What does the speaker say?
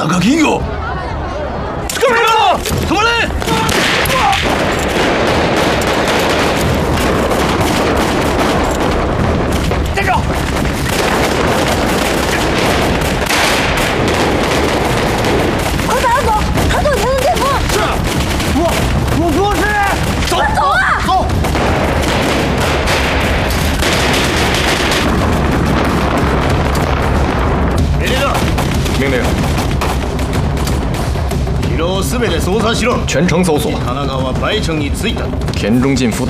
中金魚。捕まえろ！止まれ！站住！ 快把他走，他走才能解封。 是。我不是。走。 走啊！ 走。 命令。城をすべて捜査しろ。全城搜索。田中は白城に着いた。田中进府。